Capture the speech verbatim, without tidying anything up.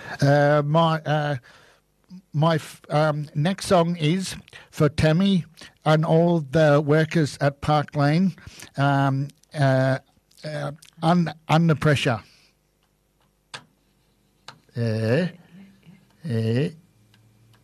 Uh, my uh, my f- um, next song is for Tammy and all the workers at Park Lane. Um, uh, uh, un- under pressure. Eh, eh.